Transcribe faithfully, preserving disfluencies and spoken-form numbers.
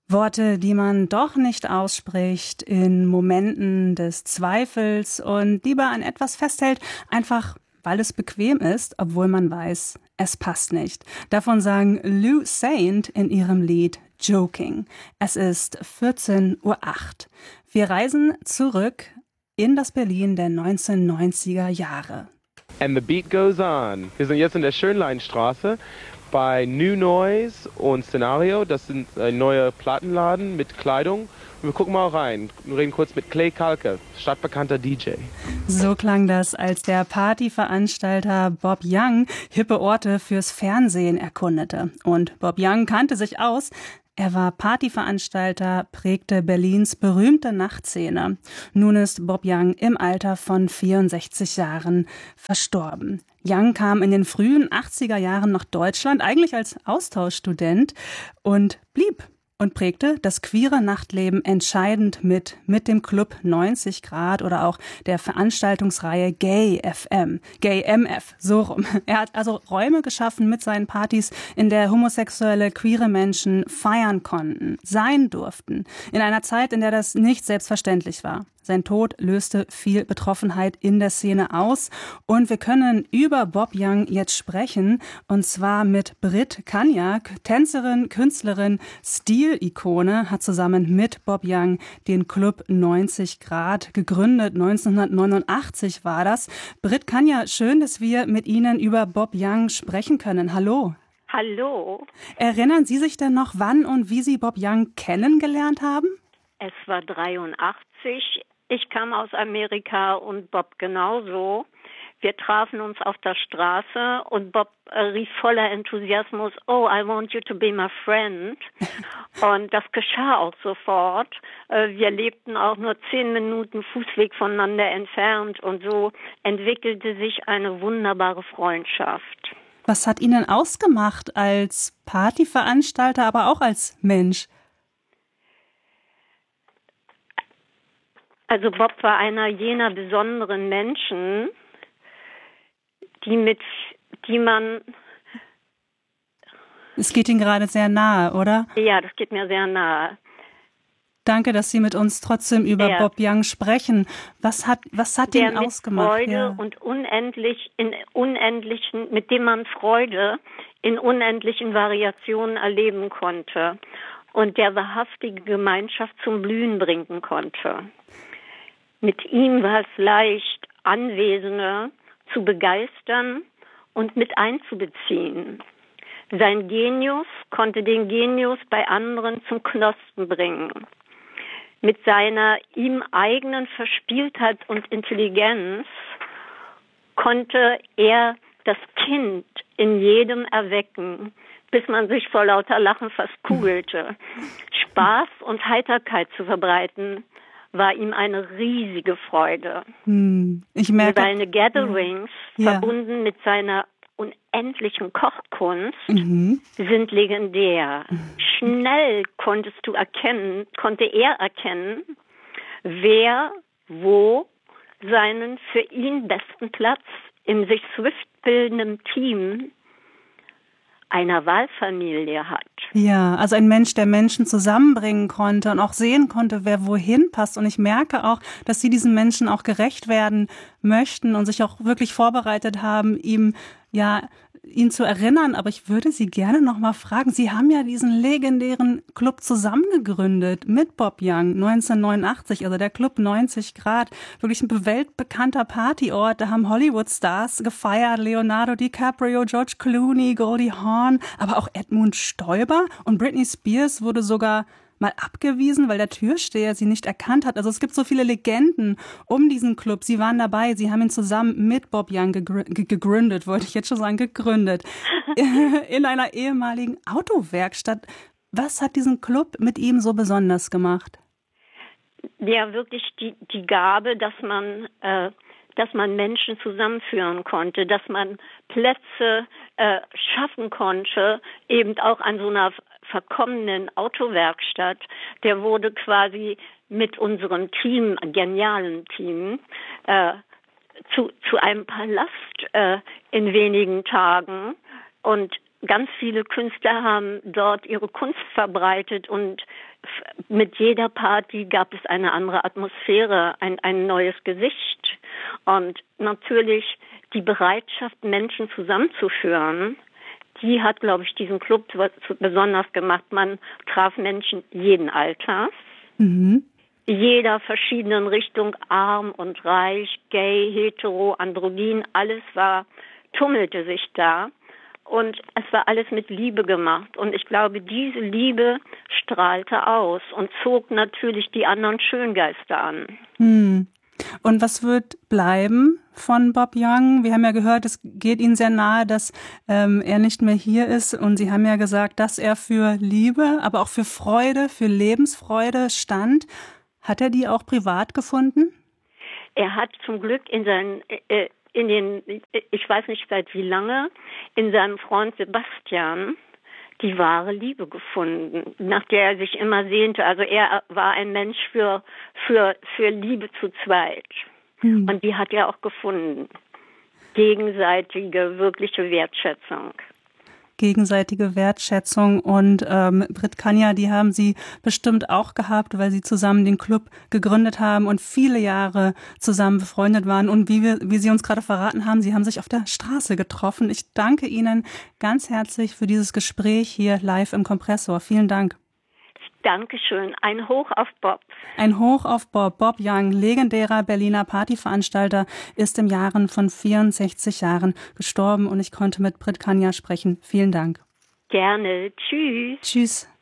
Worte, die man doch nicht ausspricht in Momenten des Zweifels und lieber an etwas festhält, einfach weil es bequem ist, obwohl man weiß, es passt nicht. Davon sagen Lou Saint in ihrem Lied Joking. Es ist vierzehn Uhr acht. Wir reisen zurück in das Berlin der neunzehnhundertneunziger Jahre. And the beat goes on. Wir sind jetzt in der Schönleinstraße bei New Noise und Szenario. Das sind ein neuer Plattenladen mit Kleidung. Und wir gucken mal rein. Wir reden kurz mit Clay Kalke, stadtbekannter D J. So klang das, als der Partyveranstalter Bob Young hippe Orte fürs Fernsehen erkundete. Und Bob Young kannte sich aus. Er war Partyveranstalter, prägte Berlins berühmte Nachtszene. Nun ist Bob Young im Alter von vierundsechzig Jahren verstorben. Young kam in den frühen achtziger Jahren nach Deutschland, eigentlich als Austauschstudent, und blieb und prägte das queere Nachtleben entscheidend mit, mit dem Club neunzig Grad oder auch der Veranstaltungsreihe Gay F M, Gay M F, so rum. Er hat also Räume geschaffen mit seinen Partys, in der homosexuelle, queere Menschen feiern konnten, sein durften, in einer Zeit, in der das nicht selbstverständlich war. Sein Tod löste viel Betroffenheit in der Szene aus und wir können über Bob Young jetzt sprechen, und zwar mit Britt Kaniak, Tänzerin, Künstlerin, Stilikone, hat zusammen mit Bob Young den Club neunzig Grad gegründet. neunzehnhundertneunundachtzig war das. Britt Kaniak, schön, dass wir mit Ihnen über Bob Young sprechen können. Hallo. Hallo. Erinnern Sie sich denn noch, wann und wie Sie Bob Young kennengelernt haben? Es war dreiundachtzig. Ich kam aus Amerika und Bob genauso. Wir trafen uns auf der Straße und Bob äh, rief voller Enthusiasmus, "Oh, I want you to be my friend." Und das geschah auch sofort. Äh, wir lebten auch nur zehn Minuten Fußweg voneinander entfernt und so entwickelte sich eine wunderbare Freundschaft. Was hat Ihnen ausgemacht als Partyveranstalter, aber auch als Mensch? Also Bob war einer jener besonderen Menschen, die mit, die man... Es geht Ihnen gerade sehr nahe, oder? Ja, das geht mir sehr nahe. Danke, dass Sie mit uns trotzdem über ja. Bob Young sprechen. Was hat, was hat Der ihn mit ausgemacht? Freude ja. und unendlich, in unendlichen, mit dem man Freude in unendlichen Variationen erleben konnte und der wahrhaftige Gemeinschaft zum Blühen bringen konnte. Mit ihm war es leicht, Anwesende zu begeistern und mit einzubeziehen. Sein Genius konnte den Genius bei anderen zum Knospen bringen. Mit seiner ihm eigenen Verspieltheit und Intelligenz konnte er das Kind in jedem erwecken, bis man sich vor lauter Lachen fast kugelte. Spaß und Heiterkeit zu verbreiten, war ihm eine riesige Freude. Hm, ich merke, seine Gatherings, ja. verbunden mit seiner unendlichen Kochkunst, mhm. sind legendär. Schnell konntest du erkennen, konnte er erkennen, wer wo seinen für ihn besten Platz im sich swift bildenden Team einer Wahlfamilie hat. Ja, also ein Mensch, der Menschen zusammenbringen konnte und auch sehen konnte, wer wohin passt. Und ich merke auch, dass Sie diesen Menschen auch gerecht werden möchten und sich auch wirklich vorbereitet haben, ihm ja ihn zu erinnern. Aber ich würde Sie gerne noch mal fragen, Sie haben ja diesen legendären Club zusammengegründet mit Bob Young neunzehnhundertneunundachtzig, also der Club neunzig Grad, wirklich ein weltbekannter Partyort. Da haben Hollywood-Stars gefeiert, Leonardo DiCaprio, George Clooney, Goldie Hawn, aber auch Edmund Stoiber, und Britney Spears wurde sogar mal abgewiesen, weil der Türsteher sie nicht erkannt hat. Also es gibt so viele Legenden um diesen Club. Sie waren dabei, Sie haben ihn zusammen mit Bob Young gegr- gegründet, wollte ich jetzt schon sagen, gegründet, in einer ehemaligen Autowerkstatt. Was hat diesen Club mit ihm so besonders gemacht? Ja, wirklich die, die Gabe, dass man, äh, dass man Menschen zusammenführen konnte, dass man Plätze äh, schaffen konnte, eben auch an so einer verkommenen Autowerkstatt. Der wurde quasi mit unserem Team, genialen Team, äh, zu, zu einem Palast äh, in wenigen Tagen. Und ganz viele Künstler haben dort ihre Kunst verbreitet und mit jeder Party gab es eine andere Atmosphäre, ein, ein neues Gesicht. Und natürlich die Bereitschaft, Menschen zusammenzuführen, die hat, glaube ich, diesen Club besonders gemacht. Man traf Menschen jeden Alters, mhm. jeder verschiedenen Richtung, arm und reich, gay, hetero, androgyn, alles war, tummelte sich da. Und es war alles mit Liebe gemacht. Und ich glaube, diese Liebe strahlte aus und zog natürlich die anderen Schöngeister an. Hm. Und was wird bleiben von Bob Young? Wir haben ja gehört, es geht Ihnen sehr nahe, dass ähm, er nicht mehr hier ist. Und Sie haben ja gesagt, dass er für Liebe, aber auch für Freude, für Lebensfreude stand. Hat er die auch privat gefunden? Er hat zum Glück in seinen... Äh, in den, ich weiß nicht seit wie lange, in seinem Freund Sebastian die wahre Liebe gefunden, nach der er sich immer sehnte. Also er war ein Mensch für, für, für Liebe zu zweit. Hm. Und die hat er auch gefunden. Gegenseitige, wirkliche Wertschätzung. Gegenseitige Wertschätzung und ähm, Brit Kanja, die haben Sie bestimmt auch gehabt, weil Sie zusammen den Club gegründet haben und viele Jahre zusammen befreundet waren. Und wie wir, wie Sie uns gerade verraten haben, Sie haben sich auf der Straße getroffen. Ich danke Ihnen ganz herzlich für dieses Gespräch hier live im Kompressor. Vielen Dank. Dankeschön. Ein Hoch auf Bob. Ein Hoch auf Bob. Bob Young, legendärer Berliner Partyveranstalter, ist im Jahren von vierundsechzig Jahren gestorben und ich konnte mit Brit Kanja sprechen. Vielen Dank. Gerne. Tschüss. Tschüss.